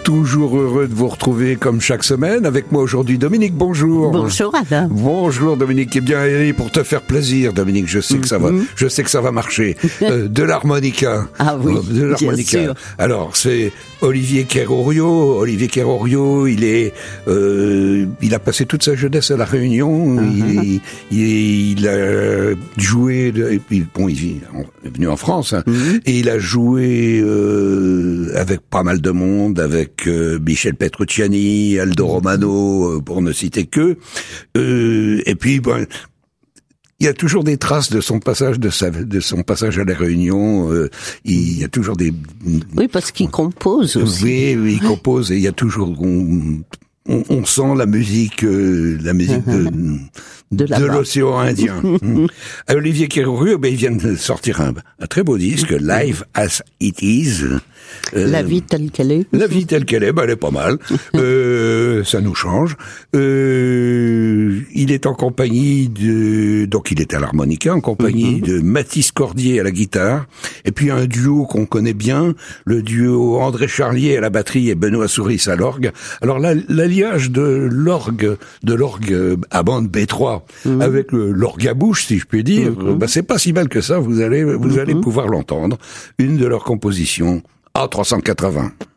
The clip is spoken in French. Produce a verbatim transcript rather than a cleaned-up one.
Toujours heureux de vous retrouver comme chaque semaine. Avec moi aujourd'hui Dominique, bonjour. Bonjour Alain. Bonjour Dominique. Eh bien, allez, pour te faire plaisir Dominique, je sais mm-hmm. que ça va, je sais que ça va marcher. euh, de l'harmonica. Ah oui, de l'harmonica. Bien sûr. Alors, c'est Olivier Kerrorio. Olivier Kerrorio, il est, euh, il a passé toute sa jeunesse à La Réunion. Uh-huh. Il, il, il a joué, de, et puis, bon, il est venu en France, hein, mm-hmm. et il a joué euh, avec pas mal de monde, avec euh, Michel Petrucciani, Aldo Romano, euh, pour ne citer que. Euh, et puis, bon, il y a toujours des traces de son passage, de sa, de son passage à La Réunion. Euh, il y a toujours des. Oui, parce qu'il compose aussi. Oui, oui, il compose et il y a toujours. On, on, on sent la musique, euh, la musique de. De, de l'océan Indien. Olivier Kerrorio, ben, il vient de sortir un, un très beau disque, Live as It Is. Euh, la vie telle qu'elle est. La vie telle qu'elle est, ben, elle est pas mal. euh, ça nous change. Euh, il est en compagnie de, donc il est à l'harmonica, en compagnie mm-hmm. de Mathis Cordier à la guitare, et puis un duo qu'on connaît bien, le duo André Charlier à la batterie et Benoît Souris à l'orgue. Alors là, l'alliage de l'orgue, de l'orgue à bande B trois, Mmh. avec le, l'orgue à bouche, si je puis dire, mmh. bah, c'est pas si mal que ça, vous allez, vous mmh. allez pouvoir l'entendre. Une de leurs compositions, A trois cent quatre-vingts.